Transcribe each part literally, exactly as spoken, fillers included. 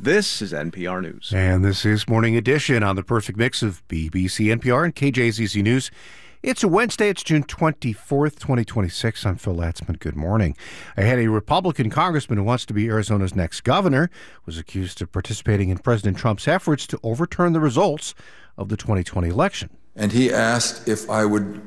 This is N P R News. And this is Morning Edition on the perfect mix of B B C, N P R, and K J Z Z News. It's a Wednesday. It's June twenty-fourth, twenty twenty-six. I'm Phil Latzman. Good morning. I had a Republican congressman who wants to be Arizona's next governor, was accused of participating in President Trump's efforts to overturn the results of the twenty twenty election. And he asked if I would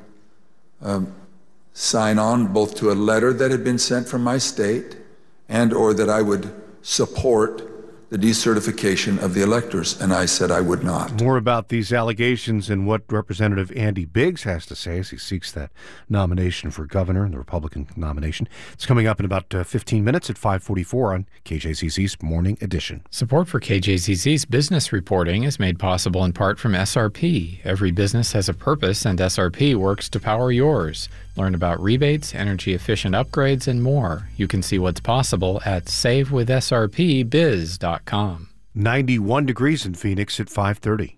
um, sign on both to a letter that had been sent from my state and or that I would support the decertification of the electors, and I said I would not. More about these allegations and what Representative Andy Biggs has to say as he seeks that nomination for governor, the Republican nomination. It's coming up in about uh, fifteen minutes at five forty-four on K J Z Z's Morning Edition. Support for K J Z Z's business reporting is made possible in part from S R P. Every business has a purpose, and S R P works to power yours. Learn about rebates, energy-efficient upgrades, and more. You can see what's possible at save with S R P biz dot com. ninety-one degrees in Phoenix at five thirty.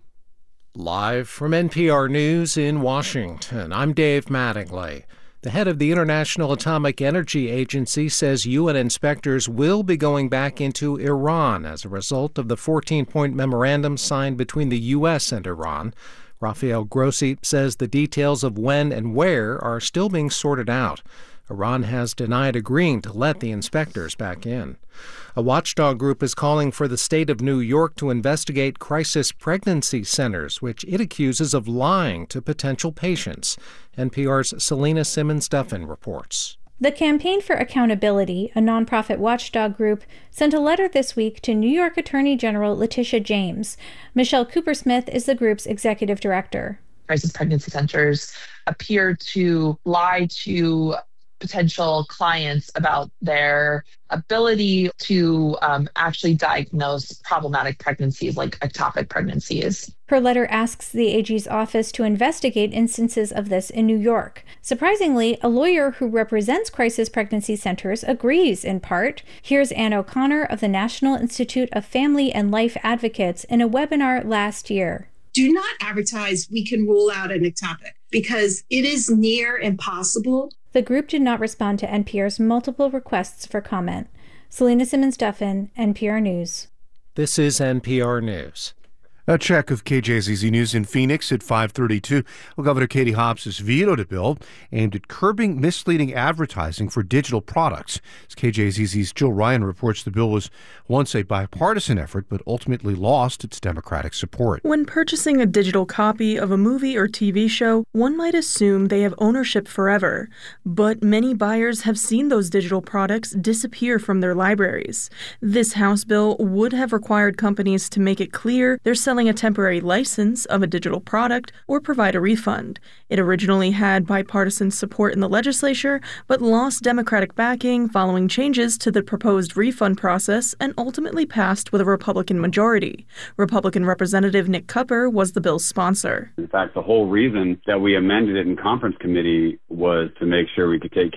Live from N P R News in Washington, I'm Dave Mattingly. The head of the International Atomic Energy Agency says U N inspectors will be going back into Iran as a result of the fourteen-point memorandum signed between the U S and Iran. Rafael Grossi says the details of when and where are still being sorted out. Iran has denied agreeing to let the inspectors back in. A watchdog group is calling for the state of New York to investigate crisis pregnancy centers, which it accuses of lying to potential patients. N P R's Selena Simmons-Duffin reports. The Campaign for Accountability, a nonprofit watchdog group, sent a letter this week to New York Attorney General Letitia James. Michelle Cooper-Smith is the group's executive director. Crisis pregnancy centers appear to lie to potential clients about their ability to um, actually diagnose problematic pregnancies like ectopic pregnancies. Her letter asks the A G's office to investigate instances of this in New York. Surprisingly, a lawyer who represents crisis pregnancy centers agrees in part. Here's Ann O'Connor of the National Institute of Family and Life Advocates in a webinar last year. Do not advertise we can rule out an ectopic because it is near impossible. The group did not respond to N P R's multiple requests for comment. Selena Simmons-Duffin, N P R News. This is N P R News. A check of K J Z Z News in Phoenix at five thirty-two. Well, Governor Katie Hobbs has vetoed a bill aimed at curbing misleading advertising for digital products. As K J Z Z's Jill Ryan reports, the bill was once a bipartisan effort, but ultimately lost its Democratic support. When purchasing a digital copy of a movie or T V show, one might assume they have ownership forever. But many buyers have seen those digital products disappear from their libraries. This House bill would have required companies to make it clear they're selling a temporary license of a digital product or provide a refund. It originally had bipartisan support in the legislature, but lost Democratic backing following changes to the proposed refund process and ultimately passed with a Republican majority. Republican Representative Nick Cupper was the bill's sponsor. In fact, the whole reason that we amended it in conference committee was to make sure we could take